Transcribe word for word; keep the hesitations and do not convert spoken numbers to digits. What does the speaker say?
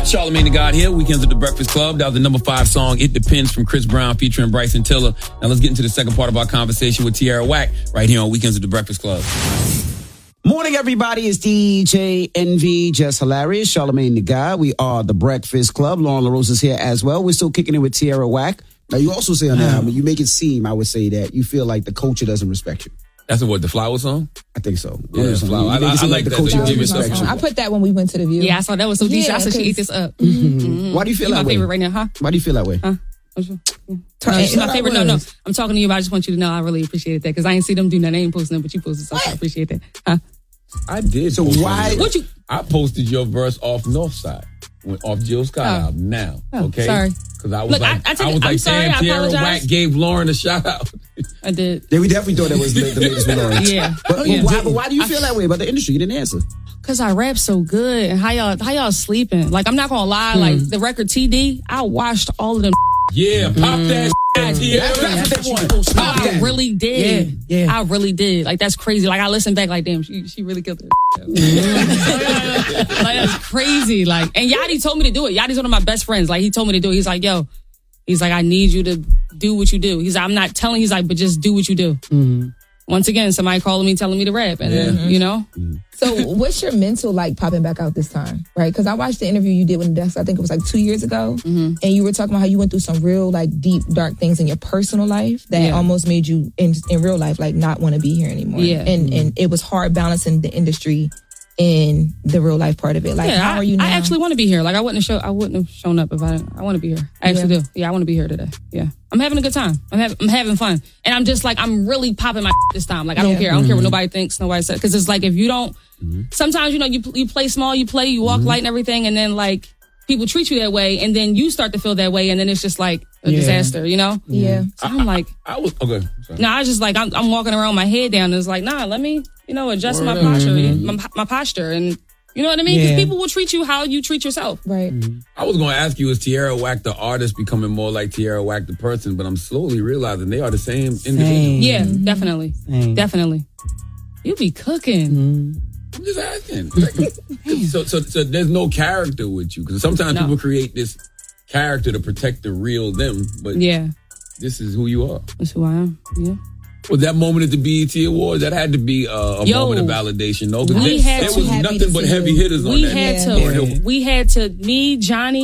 Charlamagne the God here, Weekends at the Breakfast Club. That was the number five song, It Depends, from Chris Brown featuring Bryson Tiller. Now let's get into the second part of our conversation with Tierra Whack right here on Weekends at the Breakfast Club. Morning, everybody. It's D J Envy, Just Hilarious, Charlamagne the God. We are the Breakfast Club. Lauren LaRose is here as well. We're still kicking it with Tierra Whack. Now, you also say on the album, you make it seem, I would say, that you feel like the culture doesn't respect you. That's what, the Flower song? I think so. Yeah, Flower. I, I, I like the that. culture So doesn't respect you. I put that when we went to the View. Yeah, I saw that was so deep. Yeah, I said she eat this up. Mm-hmm. Mm-hmm. Why do you feel you that my way? favorite right now, huh? Why do you feel that way? Huh? Turn, She's my favorite. No, no. I'm talking to you, but I just want you to know I really appreciated that because I ain't see them do nothing. I ain't posting them, but you posted something. I appreciate that. Huh? I did. So why? What you? I posted your verse off Northside, off Jill Scott Oh. album. Now, Oh, okay? sorry. Because I was Look, like, I- I I, took it- was I'm like, sorry, damn, I Tierra apologize. Whack gave Lauren a shout out. I did. Yeah, we definitely thought that was the, the latest with Lauren. Yeah. But, but Yeah. why, but why do you feel that way about the industry? You didn't answer. Cause I rap so good. And how y'all, how y'all sleeping? Like, I'm not gonna lie. Hmm. Like, the record T D, I watched all of them. Yeah, pop that I shit, did. Tierra. That's what they want. Pop I that. really did. Yeah, yeah. I really did. Like, that's crazy. Like, I listen back like, damn, she, she really killed it. Like, that's crazy. Like, and Yachty told me to do it. Yachty's one of my best friends. Like, he told me to do it. He's like, yo, he's like, I need you to do what you do. He's like, I'm not telling, he's like, but just do what you do. Mm-hmm. Once again, somebody calling me, telling me to rap. And Yeah. then, you know? So what's your mental like popping back out this time, right? Because I watched the interview you did with Dex, I think it was like two years ago. Mm-hmm. And you were talking about how you went through some real like deep, dark things in your personal life that Yeah. almost made you in, in real life like not want to be here anymore. Yeah. And and it was hard balancing the industry and the real life part of it. Like, yeah, how I, are you now? I actually want to be here. Like, I wouldn't have show, I wouldn't have shown up if I didn't. I want to be here. I actually Yeah. do. Yeah, I want to be here today. Yeah, I'm having a good time. I'm having, I'm having fun, and I'm just like, I'm really popping my this time. Like, I don't Yeah. care. I don't care what nobody thinks. Nobody said, because it's like if you don't. Sometimes you know you you play small, you play, you walk light and everything, and then like people treat you that way, and then you start to feel that way, and then it's just like a Yeah. disaster. You know? Yeah. So I'm like, I was, okay. Sorry. no, I just like I'm, I'm walking around with my head down, and it's like, nah, let me, you know, adjust my Word up. posture, my, my posture, and you know what I mean? Because Yeah. people will treat you how you treat yourself. Right. I was going to ask you, is Tierra Whack the artist becoming more like Tierra Whack the person? But I'm slowly realizing they are the same individual. Yeah, definitely. Same. Definitely. You be cooking. I'm just asking. Like, so, so, so there's no character with you, because sometimes No. people create this character to protect the real them, but Yeah, this is who you are. that's who I am. Yeah. Well, that moment at the B E T Awards, that had to be uh, a Yo, moment of validation, no? 'Cause we there, had there to- was Happy nothing to but see heavy you. hitters on We that. had Yeah. to, Yeah. we had to, me, Johnny,